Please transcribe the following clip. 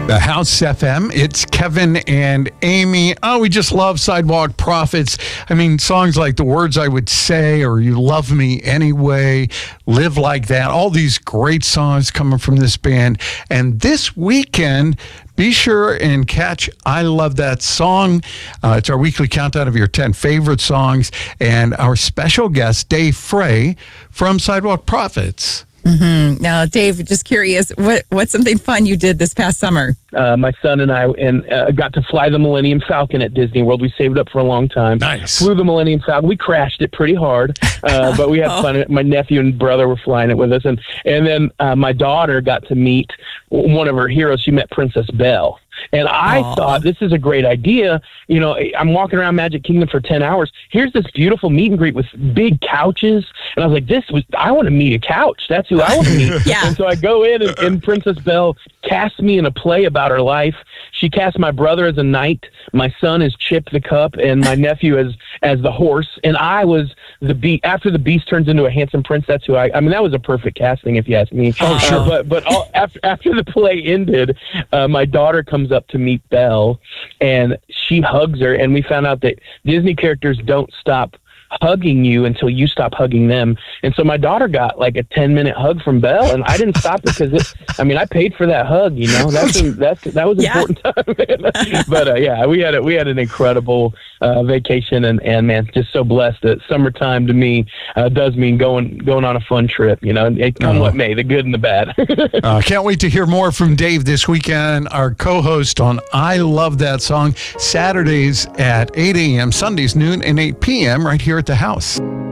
The House FM. It's Kevin and Amy. Oh, we just love Sidewalk Prophets. I mean, songs like The Words I Would Say or You Love Me Anyway, Live Like That. All these great songs coming from this band. And this weekend, be sure and catch I Love That Song. It's our weekly countdown of your 10 favorite songs. And our special guest, Dave Frey from Sidewalk Prophets. Mm-hmm. Now, Dave, just curious, what's something fun you did this past summer? My son and I got to fly the Millennium Falcon at Disney World. We saved up for a long time. Nice. Flew the Millennium Falcon. We crashed it pretty hard, but we had fun. My nephew and brother were flying it with us. And then my daughter got to meet one of her heroes. She met Princess Belle. And I thought, this is a great idea. You know, I'm walking around Magic Kingdom for 10 hours. Here's this beautiful meet and greet with big couches. And I was like, I want to meet a couch. That's who I want to meet. Yeah. And so I go in, and Princess Belle casts me in a play about her life. She cast my brother as a knight, my son as Chip the Cup, and my nephew as the horse. And I was the beast. After the beast turns into a handsome prince, that's who I mean, that was a perfect casting, if you ask me. Oh, sure. After the play ended, my daughter comes up to meet Belle, and she hugs her, and we found out that Disney characters don't stop hugging you until you stop hugging them. And so my daughter got like a 10-minute hug from Belle, and I didn't stop it because I paid for that hug, you know. That was important time. But yeah, we had an incredible vacation, and man, just so blessed that summertime to me does mean going on a fun trip, you know. It come what may, the good and the bad. Can't wait to hear more from Dave this weekend, our co-host on I Love That Song, Saturdays at 8 a.m., Sundays noon and 8 p.m. right here at the house.